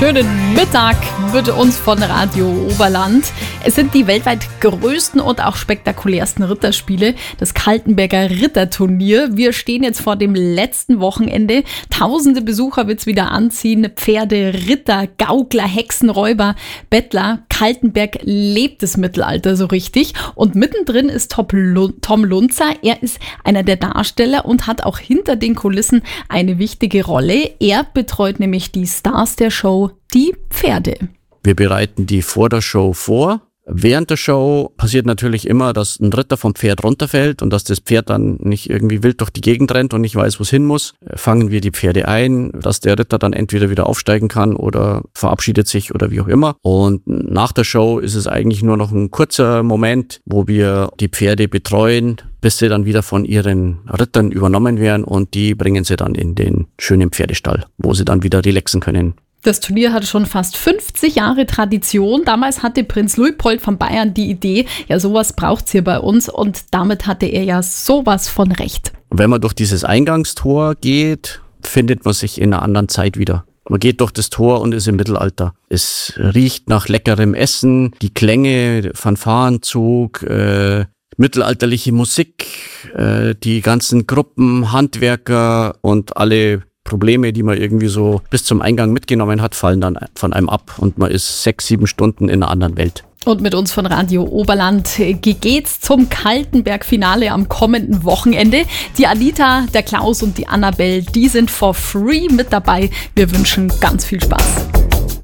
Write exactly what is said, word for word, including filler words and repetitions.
Schönen Mittag mit uns von Radio Oberland. Es sind die weltweit größten und auch spektakulärsten Ritterspiele, das Kaltenberger Ritterturnier. Wir stehen jetzt vor dem letzten Wochenende. Tausende Besucher wird's wieder anziehen. Pferde, Ritter, Gaukler, Hexenräuber, Bettler. Kaltenberg lebt das Mittelalter so richtig. Und mittendrin ist Tom Lunzer. Er ist einer der Darsteller und hat auch hinter den Kulissen eine wichtige Rolle. Er betreut nämlich die Stars der Show, die Pferde. Wir bereiten die vor der Show vor. Während der Show passiert natürlich immer, dass ein Ritter vom Pferd runterfällt und dass das Pferd dann nicht irgendwie wild durch die Gegend rennt und nicht weiß, wo es hin muss. Fangen wir die Pferde ein, dass der Ritter dann entweder wieder aufsteigen kann oder verabschiedet sich oder wie auch immer. Und nach der Show ist es eigentlich nur noch ein kurzer Moment, wo wir die Pferde betreuen, bis sie dann wieder von ihren Rittern übernommen werden, und die bringen sie dann in den schönen Pferdestall, wo sie dann wieder relaxen können. Das Turnier hat schon fast fünfzig Jahre Tradition. Damals hatte Prinz Luitpold von Bayern die Idee, ja, sowas braucht's hier bei uns, und damit hatte er ja sowas von recht. Wenn man durch dieses Eingangstor geht, findet man sich in einer anderen Zeit wieder. Man geht durch das Tor und ist im Mittelalter. Es riecht nach leckerem Essen, die Klänge, Fanfarenzug, äh, mittelalterliche Musik, äh, die ganzen Gruppen, Handwerker und alle Probleme, die man irgendwie so bis zum Eingang mitgenommen hat, fallen dann von einem ab und man ist sechs, sieben Stunden in einer anderen Welt. Und mit uns von Radio Oberland geht's zum Kaltenberg-Finale am kommenden Wochenende. Die Anita, der Klaus und die Annabelle, die sind for free mit dabei. Wir wünschen ganz viel Spaß.